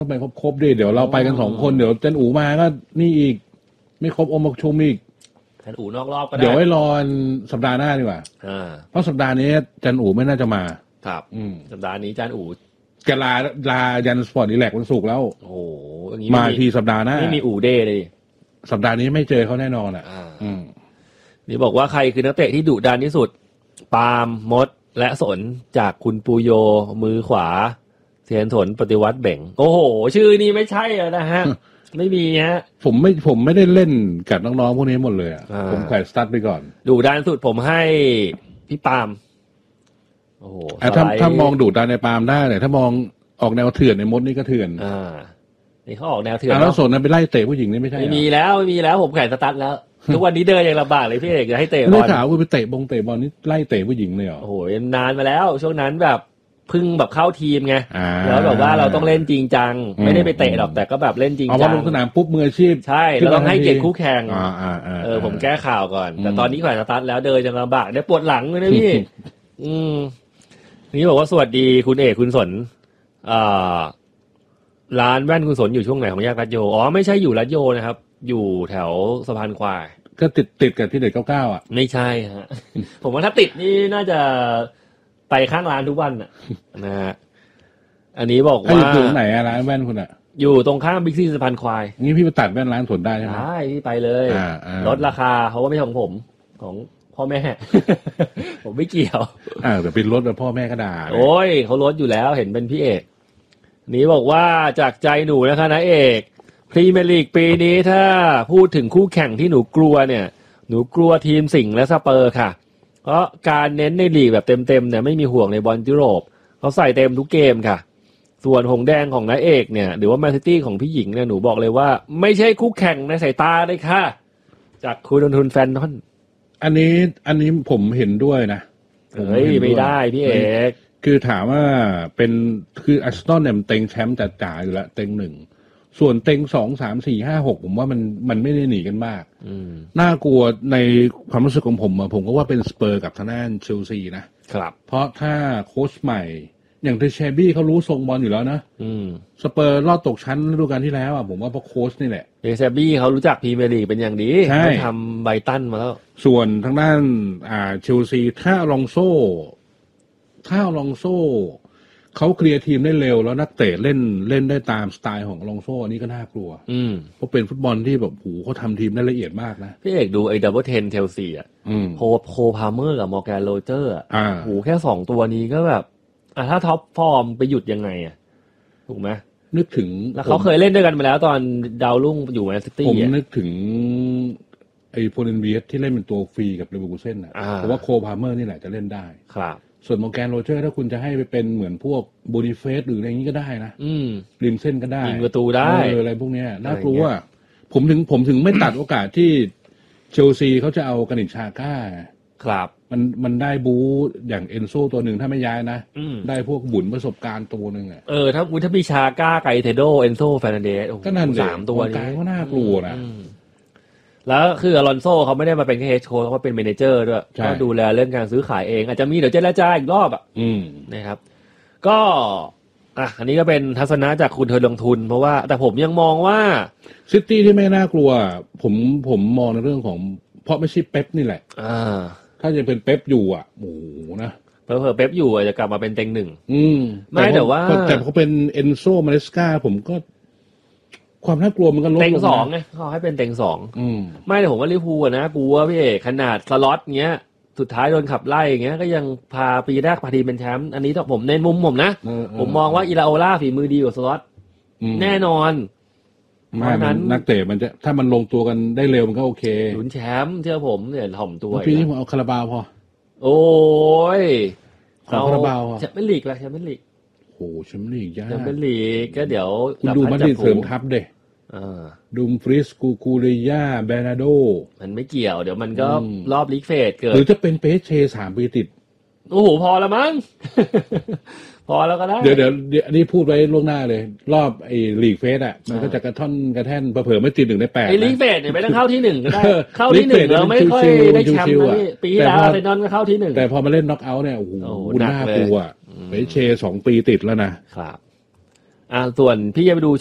ต้องไปครบๆดิเดี๋ยวเราไปกัน2คนเดี๋ยวจันอูมาก็นี่อีกไม่ครบองค์ประชุมอีกจันอูนอกรอบก็ได้เดี๋ยวไว้รอสัปดาห์หน้าดีกว่าเพราะสัปดาห์นี้จันอูไม่น่าจะมาครับสัปดาห์นี้จันอูแกลายันสปอร์ตดีแลกวันศุกร์แล้วโอ้โหอย่างนี้มาทีสัปดาห์หน้าไม่มีอูเด้เลยสัปดาห์นี้ไม่เจอเขาแน่นอนนี่บอกว่าใครคือนักเตะที่ดุดันที่สุดปาล์มมดและสนจากคุณปูโยมือขวาเทียนถนปฏิวัติเบ่งโอ้โหชื่อนี้ไม่ใช่นะฮะ ไม่มีฮะผมไม่ได้เล่นกับน้องๆพวกนี้หมดเลยผมแขวนสตาร์ทไปก่อนดุดันสุดผมให้พี่ปาล์มโอ้โหถ้ามองดุดันในปาล์มได้เนี่ยถ้ามองออกแนวเถื่อนในมดนี่ก็เถื่อนนี่เขาออกแนวเถื่อนแล้วสนนั้นไปไล่เตะผู้หญิงนี่ไม่ใช่ไม่มีแล้วผมแขวนสตาร์ทแล้วทุกวันนี้เดินยังลำบากเลยพี่เอกจะให้เตะบอลไม่ข่าวว่าไปเตะบอลนี่ไล่เตะผู้หญิงเลยเหรอโอ้โหนานมาแล้วช่วงนั้นแบบเพิ่งแบบเข้าทีมไงแล้วแบบว่าเราต้องเล่นจริงจังไม่ได้ไปเตะหรอกแต่ก็แบบเล่นจริงจังเอาว่าลงสนามปุ๊บมืออาชีพใช่เราต้องให้เกียรติคู่แข่งผมแก้ข่าวก่อนแต่ตอนนี้แขวนสตาร์ทแล้วเดินยังลำบากได้ปวดหลังเลยนะพี่นี่บอกว่าสวัสดีคุณเอกคุณสนร้านแว่นคุณสนอยู่ช่วงไหนของแยกรัชโยอ๋อไม่ใช่อยู่รัชโยนะครับอยู่แถวสะพานควายก็ติดกับที่เด็ก99อ่ะไม่ใช่ฮะ ผมว่าถ้าติดนี่น่าจะไปข้างร้านทุกวันนะฮะอันนี้บอกว่าอยู่ไหนร้านแว่นคุณอ่ะอยู่ตรงข้ามบิ๊กซีสะพานควายงี้พี่ไปตัดแว่นร้านสนได้ใช่ไหมได้พี่ไปเลยลดราคาเพราะว่าไม่ใช่ของผมของพ่อแม่ ผมไม่เกี่ยวแต่เป็นรถแล้วพ่อแม่ก็ด่าโอ้ยเขาลดอยู่แล้วเห็นเป็นพี่เอกนี้บอกว่าจากใจหนูนะคะนะเอกพรีเมียร์ลีกปีนี้ถ้าพูดถึงคู่แข่งที่หนูกลัวเนี่ยหนูกลัวทีมสิงห์และสเปอร์ค่ะเพราะการเน้นในลีกแบบเต็มๆเนี่ยไม่มีห่วงในบอลยุโรปเขาใส่เต็มทุกเกมค่ะส่วนหงแดงของน้าเอกเนี่ยหรือว่าแมนซิตี้ของพี่หญิงเนี่ยหนูบอกเลยว่าไม่ใช่คู่แข่งในสายตาเลยค่ะจากคุณลงทุนแฟนนอนอันนี้ผมเห็นด้วยนะเฮ้ยไม่ได้พี่เอกคือถามว่าเป็นคืออาร์เซนอลเนี่ยมันเต็งแชมป์จ๋าๆอยู่แล้วเต็ง1ส่วนเต็ง2 3 4 5 6ผมว่ามันไม่ได้หนีกันมากน่ากลัวในความรู้สึกของผมก็ว่าเป็นสเปอร์กับทางด้านเชลซีนะครับเพราะถ้าโค้ชใหม่อย่างเทเชบี้เขารู้ทรงบอลอยู่แล้วนะสเปอร์รอดตกชั้นฤดูกาลที่แล้วผมว่าเพราะโค้ชนี่แหละเทเชบี้เขารู้จักพรีเมียร์ลีกเป็นอย่างดีเขาทำไบตันมาแล้วส่วนทางด้านเชลซีถ้าอลองโซ่เขาเคลียร์ทีมได้เร็วแล้วนักเตะเล่นได้ตามสไตล์ของอลองโซ่อันนี้ก็น่ากลัวเพราะเป็นฟุตบอลที่แบบเขาทำทีมได้ละเอียดมากนะพี่เอกดูไอ้ดับเบิลเทนเชลซีโคพาเมอร์กับมอร์แกนโรเจอร์แค่2ตัวนี้ก็แบบถ้าท็อปฟอร์มไปหยุดยังไงถูกไหมนึกถึงแล้วเขาเคยเล่นด้วยกันมาแล้วตอนดาวรุ่งอยู่แมนซิตี้ผมนึกถึงไอ้โพลินเวียสที่เล่นเป็นตัวฟรีกับเลเวอร์คูเซ่นเพราะว่าโคพาเมอร์นี่แหละจะเล่นได้ครับส่วนมอร์แกนโรเจอร์ถ้าคุณจะให้ไปเป็นเหมือนพวกโบนิเฟสหรืออะไรอย่างนี้ก็ได้นะริมเส้นก็ได้ยิงประตูได้อะไรพวกนี้น่ากลัวผมถึงไม่ตัดโอกาสที่เชลซีเขาจะเอากานิชชาก้าครับมันได้บู๊อย่างเอนโซตัวหนึ่งถ้าไม่ย้ายนะได้พวกบุญประสบการณ์ตัวหนึ่งถ้ามีชาก้าไกเทโดเอนโซแฟร์นันเดสก็นั่น 3ตัวนี้ก็น่ากลัวนะแล้วคืออลอนโซเขาไม่ได้มาเป็นแค่เฮดโค้ชเขาเป็นเมเนเจอร์ด้วยก็ดูแลเรื่องการซื้อขายเองอาจจะมีเดี๋ยวเจรจาอีกรอบนะครับก็อันนี้ก็เป็นทัศนะจากคุณเธอลงทุนเพราะว่าแต่ผมยังมองว่าซิตี้ที่ไม่น่ากลัวผมมองในเรื่องของเพราะไม่ใช่เป๊ปนี่แหละถ้าจะเป็นเป๊ปอยู่โอ้โหนะเผลอเป๊ปอยู่อาจจะกลับมาเป็นเต็ง1ไม่แต่ว่าแต่เขาเป็นเอนโซมาเลสกาผมก็ความน่ากลัวมันก็ลดลงเต็ง2ไงเขาให้เป็นเต็ง2ไม่แต่ผมว่าลิเวอร์พูลนะกลัวพี่เอกขนาดสล็อตเงี้ยสุดท้ายโดนขับไล่อย่างเงี้ยก็ยังพาปีแรกพาทีมเป็นแชมป์อันนี้ถ้าผมในมุมผมนะผมมองว่าอิราโอล่าฝีมือดีกว่าสล็อตแน่นอนเพราะนั้นนักเตะมันจะถ้ามันลงตัวกันได้เร็วมันก็โอเคลุ้นแชมป์เชื่อผมเนี่ยถ่อมตัวปีนี้ผมเอาคาราบาวพอโอ้ยเอาคาราบาวแชมเปี้ยนลีกละแชมเปี้ยนลีกโอ้แชมเปี้ยนลีกยากแชมเปี้ยนลีกก็เดี๋ยวคุณดูมาดริดเสริมทัพเด้ดูมฟริสกูเรย่าเบนาโดมันไม่เกี่ยวเดี๋ยวมันก็รอบลีกเฟสเกิดหรือจะเป็นเปเช3 ปีติดโอ้โหพอแล้วมั้ง พอแล้วก็ได้เดี๋ยวอันนี้พูดไว้ล่วงหน้าเลยรอบไอ้ลีกเฟสมันก็จะกระท่อนกระแท่นเผลอไม่ติด1 ใน 8ไอ้ลีกเฟสเนี่ยไม่ต้องเข้าที่1ก็ได้เข้าที่1แล้วไม่ค่อยได้แชมป์นะปีแล้วอาร์เซนอลก็เข้าที่1 แต่พอมาเล่นน็อกเอาท์เนี่ยโอ้โหน่ากลัวเปเช2 ปีติดแล้วนะครับส่วนพี่จะไปดู